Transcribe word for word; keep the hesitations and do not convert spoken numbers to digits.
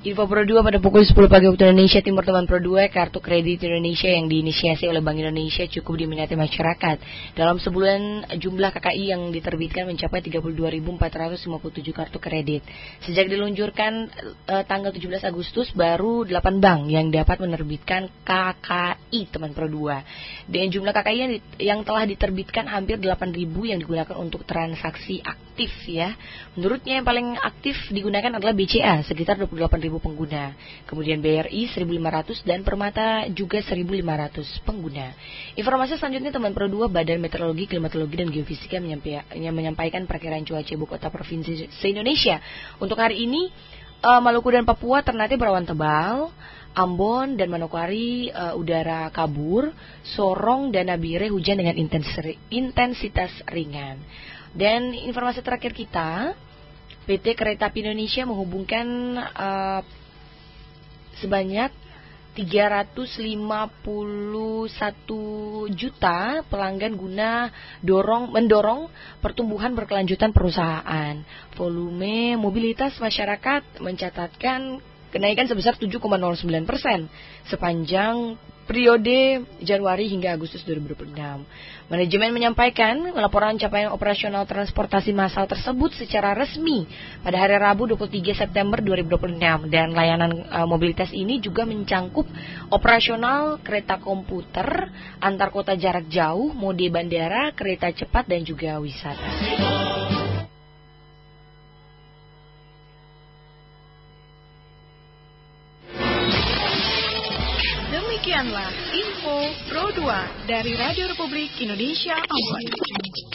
Info Pro dua pada pukul sepuluh pagi waktu Indonesia Timur. Teman Pro dua, kartu kredit Indonesia yang diinisiasi oleh Bank Indonesia cukup diminati masyarakat. Dalam sebulan jumlah K K I yang diterbitkan mencapai tiga puluh dua ribu empat ratus lima puluh tujuh kartu kredit. Sejak diluncurkan eh, tanggal tujuh belas Agustus, baru delapan bank yang dapat menerbitkan K K I Teman Pro dua. Dan jumlah K K I yang, di, yang telah diterbitkan hampir delapan ribu yang digunakan untuk transaksi aktif ya. Menurutnya yang paling aktif digunakan adalah B C A sekitar dua puluh delapan ribu pengguna, kemudian B R I seribu lima ratus dan Permata juga seribu lima ratus pengguna. Informasi selanjutnya Teman Pro dua, Badan Meteorologi, Klimatologi dan Geofisika yang menyampaikan perkiraan cuaca ibu kota provinsi se-Indonesia. Untuk hari ini uh, Maluku dan Papua ternate berawan tebal, Ambon dan Manokwari uh, udara kabur, Sorong dan Nabire hujan dengan intensitas ringan. Dan informasi terakhir kita, P T Kereta Api Indonesia menghubungkan uh, sebanyak tiga ratus lima puluh satu juta pelanggan guna dorong mendorong pertumbuhan berkelanjutan perusahaan. Volume mobilitas masyarakat mencatatkan kenaikan sebesar tujuh koma nol sembilan persen sepanjang periode Januari hingga Agustus dua ribu dua puluh enam. Manajemen menyampaikan laporan capaian operasional transportasi massal tersebut secara resmi pada hari Rabu dua puluh tiga September dua ribu dua puluh enam, dan layanan uh, mobilitas ini juga mencangkup operasional kereta komuter antar kota jarak jauh, mode bandara, kereta cepat dan juga wisata. Demikianlah Info Pro dua dari Radio Republik Indonesia Ambon.